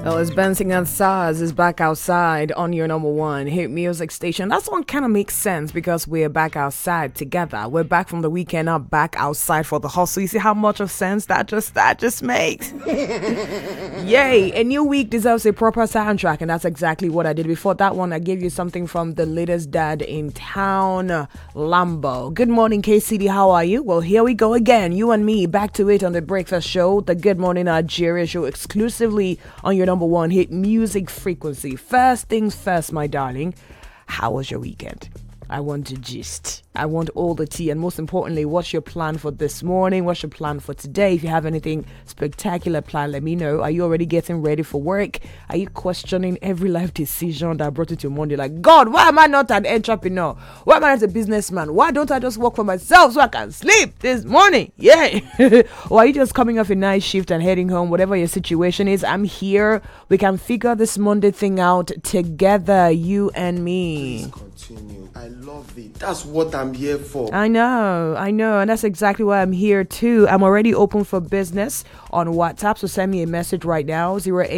Well, it's Bouncing and SARS is back outside on your number one hit music station. That one kind of makes sense because we're back outside together. We're back from the weekend, now back outside for the hustle. You see how much of sense that just makes? Yay! A new week deserves a proper soundtrack, and that's exactly what I did. Before that one, I gave you something from the latest dad in town, Lambo. Good morning, KCD. How are you? Well, here we go again. You and me, back to it on the Breakfast Show, the Good Morning Nigeria show, exclusively on your number one hit music frequency. First things first, my darling. How was your weekend? I want to gist. I want all the tea. And most importantly, what's your plan for this morning? What's your plan for today? If you have anything spectacular planned, let me know. Are you already getting ready for work? Are you questioning every life decision that brought you to Monday? Like, God, why am I not an entrepreneur? Why am I not a businessman? Why don't I just work for myself so I can sleep this morning? Yeah. Or are you just coming off a night shift and heading home? Whatever your situation is, I'm here. We can figure this Monday thing out together, you and me. Please continue. I love it. That's what I'm here for. I know, and that's exactly why I'm here too. I'm already open for business on WhatsApp, so send me a message right now,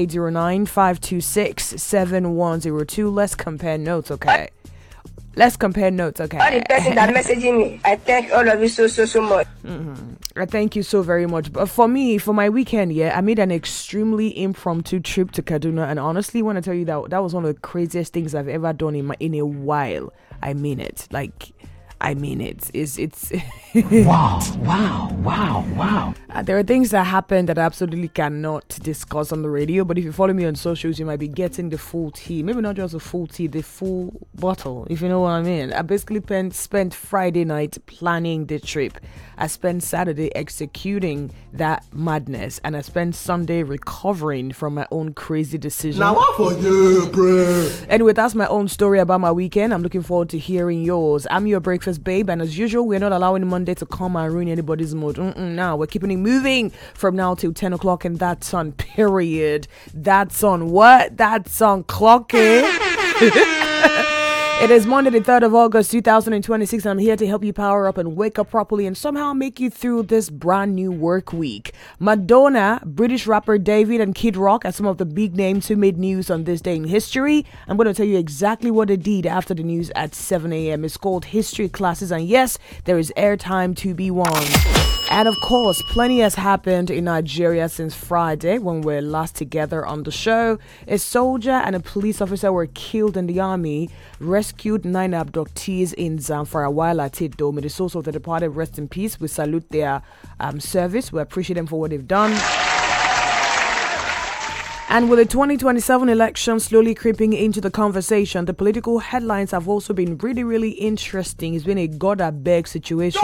0809-526-7102. Let's compare notes, okay? All the person that messaging me, I thank all of you so much. I thank you so very much. But for me, for my weekend, I made an extremely impromptu trip to Kaduna, and honestly, when I tell you that was one of the craziest things I've ever done in a while. I mean it. I mean it. It's Wow. There are things that happen that I absolutely cannot discuss on the radio, but if you follow me on socials, you might be getting the full tea. Maybe not just the full tea, the full bottle, if you know what I mean. I basically spent Friday night planning the trip. I spent Saturday executing that madness, and I spent Sunday recovering from my own crazy decision. Now what for you, bro? Anyway, that's my own story about my weekend. I'm looking forward to hearing yours. I'm your breakfast babe, and as usual, we're not allowing Monday to come and ruin anybody's mood. Now we're keeping it moving from now till 10 o'clock, and that's on period. That's on what? That's on clocking. It is Monday, the 3rd of August, 2026, and I'm here to help you power up and wake up properly and somehow make you through this brand new work week. Madonna, British rapper David, and Kid Rock are some of the big names who made news on this day in history. I'm going to tell you exactly what they did after the news at 7 a.m. It's called History Classes, and yes, there is airtime to be won. And of course, plenty has happened in Nigeria since Friday when we were last together on the show. A soldier and a police officer were killed in the army, rescued 9 abductees in Zamfara while at Tiddo. May the souls of the departed rest in peace. We salute their service. We appreciate them for what they've done. And with the 2027 election slowly creeping into the conversation, the political headlines have also been really, really interesting. It's been a God-I-beg situation.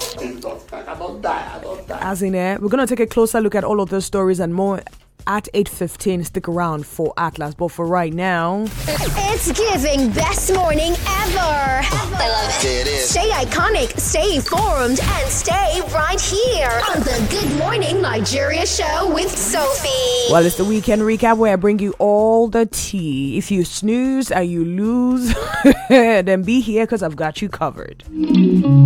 As in, we're going to take a closer look at all of those stories and more at 8:15. Stick around for Atlas. But for right now, it's giving best morning ever. I love it. It is. Stay iconic, stay informed, and stay right here on the Good Morning Nigeria show with Sophie. Well, it's the weekend recap where I bring you all the tea. If you snooze and you lose, then be here because I've got you covered.